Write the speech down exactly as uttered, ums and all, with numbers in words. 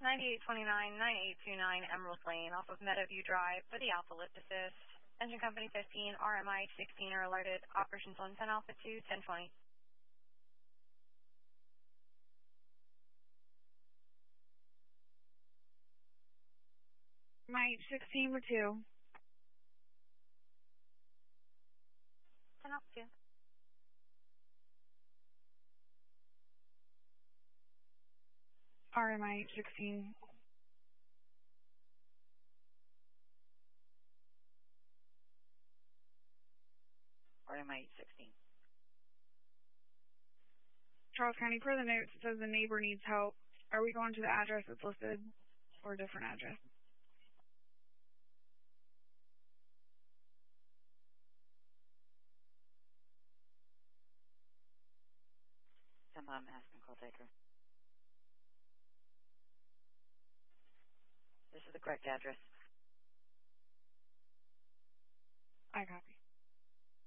ninety-eight twenty-nine, ninety-eight twenty-nine Emerald Lane off of Meadowview Drive for the Alpha Lift Assist. Engine Company fifteen, R M I sixteen are alerted. Operations one ten Alpha two, ten twenty. Mike sixteen for two. ten Alpha two. R M I sixteen. R M I sixteen. Charles County, per the notes, it says the neighbor needs help. Are we going to the address that's listed or a different address? I'm asking call taker. This is the correct address. I copy.